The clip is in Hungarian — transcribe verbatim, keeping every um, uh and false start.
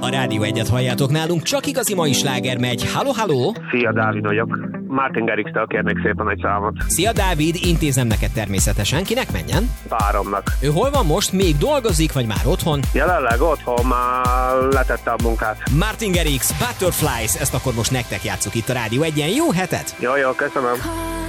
A Rádió Egyet halljátok nálunk, csak igazi mai sláger megy. Halló, halló! Szia, Dávid vagyok. Martin Garrix-től kérnék szépen egy számot. Szia, Dávid, intézem neked természetesen. Kinek menjen? Páromnak. Ő hol van most? Még dolgozik, vagy már otthon? Jelenleg otthon, már letette a munkát. Martin Garrix, Butterflies, ezt akkor most nektek játsszuk itt a Rádió Egyen. Jó hetet! Jó, jó, köszönöm.